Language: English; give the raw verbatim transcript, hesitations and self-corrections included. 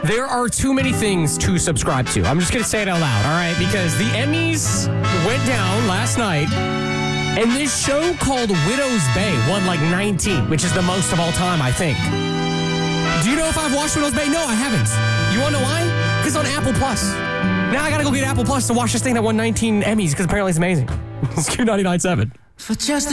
There are too many things to subscribe to. I'm just going to say it out loud, all right? Because the Emmys went down last night, and this show called Widow's Bay won like nineteen, which is the most of all time, I think. Do you know if I've watched Widow's Bay? No, I haven't. You want to know why? Because it's on Apple Plus. Now I got to go get Apple Plus to watch this thing that won nineteen Emmys, because apparently it's amazing. It's Q ninety-nine point seven. For just